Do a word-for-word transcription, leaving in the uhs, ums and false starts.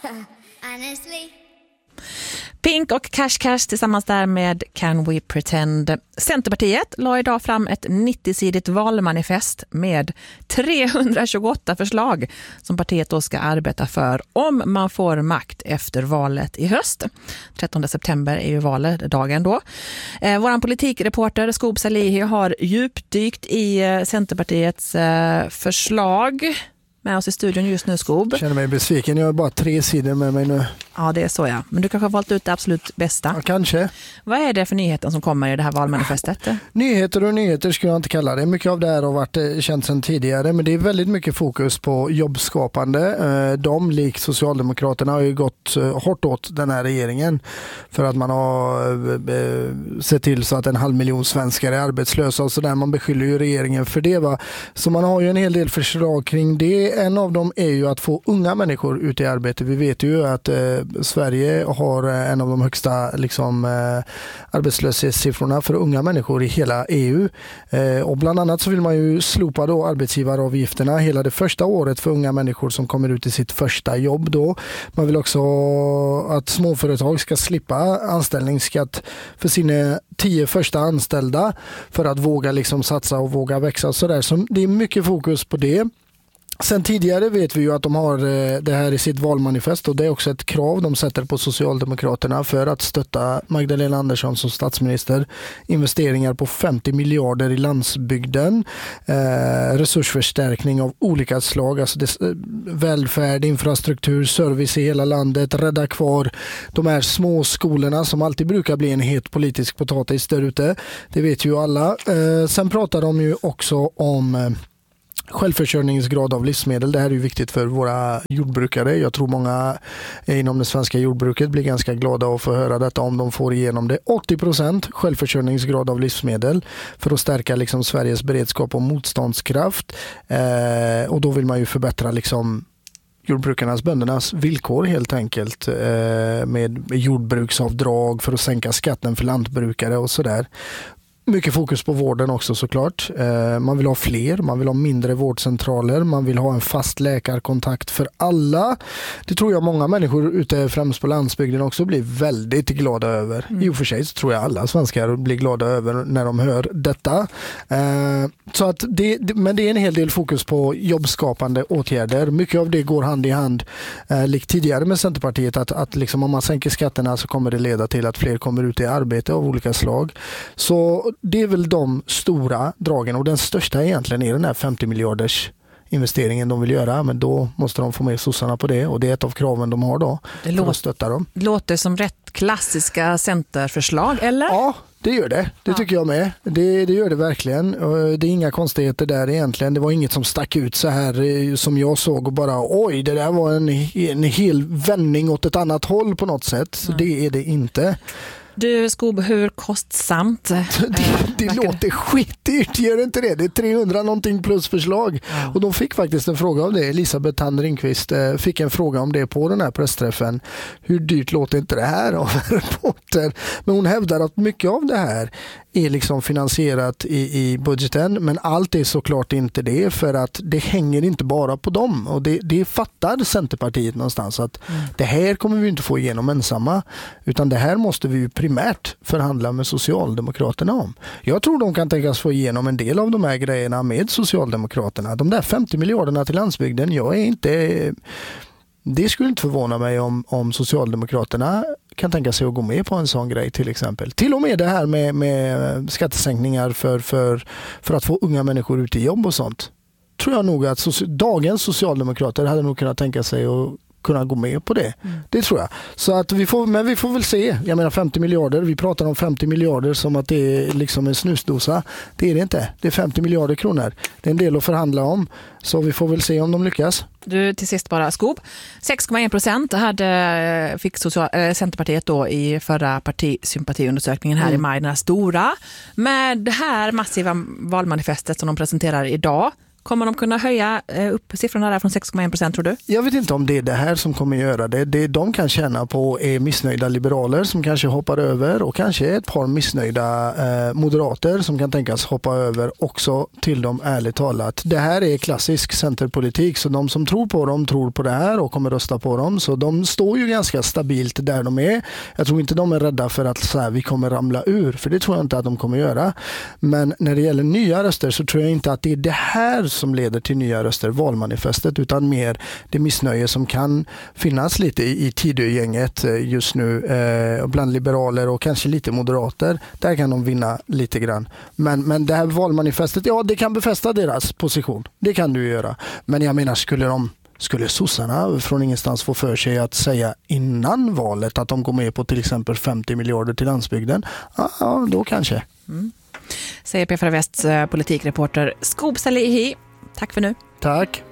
Honestly. Pink och Cash Cash tillsammans där med Can We Pretend. Centerpartiet la idag fram ett nittio-sidigt valmanifest med trehundratjugoåtta förslag som partiet då ska arbeta för om man får makt efter valet i höst. trettonde september är ju valdagen då. Eh, våran politikreporter Skop Salihi har djupdykt i eh, Centerpartiets eh, förslag. Med oss i studion just nu, Skop. Jag känner mig besviken, jag har bara tre sidor med mig nu. Ja, det är så ja. Men du kanske har valt ut det absolut bästa. Ja, kanske. Vad är det för nyheten som kommer i det här valmanifestet? Nyheter och nyheter skulle jag inte kalla det. Mycket av det här har varit känt sedan tidigare, men det är väldigt mycket fokus på jobbskapande. De, lik Socialdemokraterna, har ju gått hårt åt den här regeringen för att man har sett till så att en halv miljon svenskar är arbetslösa och så där. Man beskyller ju regeringen för det, va? Så man har ju en hel del förslag kring det. En av dem är ju att få unga människor ut i arbete. Vi vet ju att eh, Sverige har en av de högsta liksom, eh, arbetslöshetssiffrorna för unga människor i hela E U. Eh, och bland annat så vill man ju slopa då arbetsgivaravgifterna hela det första året för unga människor som kommer ut i sitt första jobb då. Man vill också att småföretag ska slippa anställningsskatt för sina tio första anställda för att våga liksom satsa och våga växa. Så där. Så det är mycket fokus på det. Sen tidigare vet vi ju att de har det här i sitt valmanifest och det är också ett krav de sätter på Socialdemokraterna för att stötta Magdalena Andersson som statsminister. Investeringar på femtio miljarder i landsbygden, eh, resursförstärkning av olika slag, alltså det, välfärd, infrastruktur, service i hela landet, rädda kvar de här små skolorna som alltid brukar bli en het politisk potatis där ute. Det vet ju alla. Eh, sen pratar de ju också om eh, självförsörjningsgrad av livsmedel. Det här är ju viktigt för våra jordbrukare. Jag tror många inom det svenska jordbruket blir ganska glada att få höra detta om de får igenom det. åttio procent självförsörjningsgrad av livsmedel för att stärka liksom Sveriges beredskap och motståndskraft. Eh, och då vill man ju förbättra liksom jordbrukarnas, böndernas villkor helt enkelt eh, med jordbruksavdrag för att sänka skatten för lantbrukare och sådär. Mycket fokus på vården också såklart. Eh, man vill ha fler, man vill ha mindre vårdcentraler, man vill ha en fast läkarkontakt för alla. Det tror jag många människor ute främst på landsbygden också blir väldigt glada över. Mm. I och för sig så tror jag alla svenskar blir glada över när de hör detta. Eh, så att det, men det är en hel del fokus på jobbskapande åtgärder. Mycket av det går hand i hand eh, likt tidigare med Centerpartiet att, att liksom om man sänker skatterna så kommer det leda till att fler kommer ut i arbete av olika slag. Så det är väl de stora dragen och den största egentligen är den här femtio miljarders investeringen de vill göra, men då måste de få med sossarna på det och det är ett av kraven de har då det för låter, att stötta dem. Det låter som rätt klassiska centerförslag, eller? Ja, det gör det. Det ja. tycker jag med. Det, det gör det verkligen. Det är inga konstigheter där egentligen. Det var inget som stack ut så här som jag såg och bara oj, det där var en, en hel vändning åt ett annat håll på något sätt. Mm. Det är det inte. Du, Skop, hur kostsamt? Det, det äh, låter skitdyrt, gör inte det? Det är trehundra någonting plus förslag. Ja. Och de fick faktiskt en fråga om det. Elisabeth Thand Ringqvist fick en fråga om det på den här pressträffen. Hur dyrt låter inte det här av en reporter? Men hon hävdar att mycket av det här är liksom finansierat i, i budgeten, men allt är såklart inte det för att det hänger inte bara på dem och det, det fattar Centerpartiet någonstans att mm. det här kommer vi inte få igenom ensamma utan det här måste vi ju primärt förhandla med Socialdemokraterna om. Jag tror de kan tänkas få igenom en del av de här grejerna med Socialdemokraterna. De där femtio miljarderna till landsbygden, jag är inte... Det skulle inte förvåna mig om, om Socialdemokraterna kan tänka sig att gå med på en sån grej till exempel. Till och med det här med, med skattesänkningar för, för, för att få unga människor ut i jobb och sånt. Tror jag nog att so- dagens Socialdemokrater hade nog kunnat tänka sig att kunna gå med på det. Mm. Det tror jag. Så att vi får, men vi får väl se. Jag menar femtio miljarder. Vi pratar om femtio miljarder som att det är liksom en snusdosa. Det är det inte. Det är femtio miljarder kronor. Det är en del att förhandla om. Så vi får väl se om de lyckas. Du, till sist bara Skop. sex komma en procent hade, fick social, äh, Centerpartiet då i förra partisympatiundersökningen här mm. i maj, den här stora. Med det här massiva valmanifestet som de presenterar idag, Kommer de kunna höja upp siffrorna där från sex komma en procent tror du? Jag vet inte om det är det här som kommer göra det. Det de kan känna på är missnöjda liberaler som kanske hoppar över och kanske ett par missnöjda eh, moderater som kan tänkas hoppa över också till dem ärligt talat. Det här är klassisk centerpolitik så de som tror på dem tror på det här och kommer rösta på dem. Så de står ju ganska stabilt där de är. Jag tror inte de är rädda för att så här, vi kommer ramla ur för det tror jag inte att de kommer göra. Men när det gäller nya röster så tror jag inte att det är det här som leder till nya röster, valmanifestet, utan mer det missnöje som kan finnas lite i, i Tidögänget just nu eh, bland liberaler och kanske lite moderater. Där kan de vinna lite grann. Men, men det här valmanifestet, ja det kan befästa deras position. Det kan du göra. Men jag menar, skulle de Skulle sossarna från ingenstans få för sig att säga innan valet att de går med på till exempel femtio miljarder till landsbygden? Ja, då kanske. Mm. Säger P fyra Västs politikreporter Skobsali Hi. Tack för nu. Tack.